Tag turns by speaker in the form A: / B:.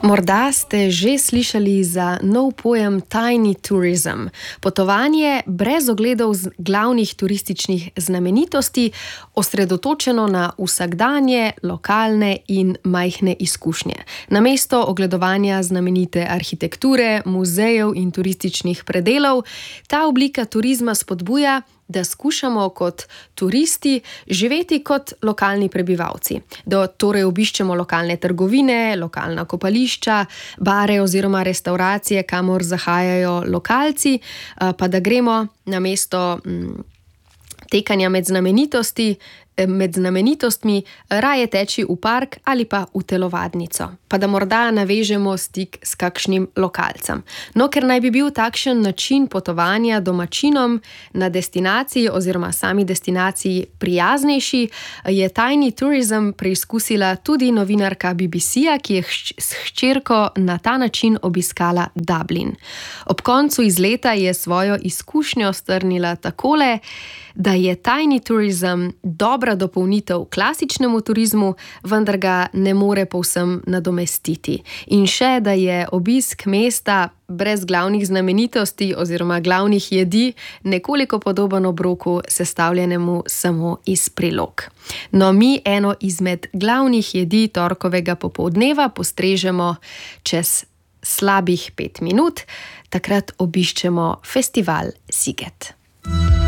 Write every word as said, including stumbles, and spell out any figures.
A: Morda ste že slišali za nov pojem tiny tourism, potovanje brez ogledov z glavnih turističnih znamenitosti, osredotočeno na vsakdanje, lokalne in majhne izkušnje. Namesto ogledovanja znamenite arhitekture, muzejev in turističnih predelov, ta oblika turizma spodbuja, da skušamo kot turisti živeti kot lokalni prebivalci. Da torej obiščemo lokalne trgovine, lokalna kopališča, bare oziroma restauracije, kamor zahajajo lokalci, pa da gremo namesto tekanja med znamenitosti, med znamenitostmi raje teči v park ali pa v telovadnico, pa da morda navežemo stik s kakšnim lokalcem. No, ker naj bi bil takšen način potovanja domačinom na destinaciji oziroma sami destinaciji prijaznejši, je tiny tourism preizkusila tudi novinarka B B C-ja, ki je s hčerko na ta način obiskala Dublin. Ob koncu izleta je svojo izkušnjo strnila takole, da je tiny tourism dobra dopolnitev klasičnemu turizmu, vendar ga ne more povsem nadomestiti. In še, da je obisk mesta brez glavnih znamenitosti oziroma glavnih jedi nekoliko podoben obroku, sestavljenemu samo iz prilog. No, mi eno izmed glavnih jedi torkovega popoldneva postrežemo čez slabih pet minut, takrat obiščemo festival Sziget.